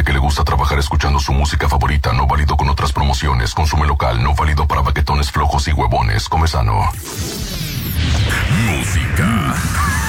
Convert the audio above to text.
que le gusta trabajar escuchando su música favorita, no válido con otras promociones. Consume local, no válido para baquetones flojos y huevones. Come sano. Música.